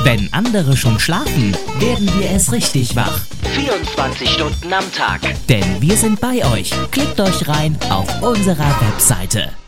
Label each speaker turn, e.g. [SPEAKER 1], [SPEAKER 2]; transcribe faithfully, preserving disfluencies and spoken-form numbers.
[SPEAKER 1] Wenn andere schon schlafen, werden wir erst richtig wach.
[SPEAKER 2] vierundzwanzig Stunden am Tag.
[SPEAKER 1] Denn wir sind bei euch. Klickt euch rein auf unserer Webseite.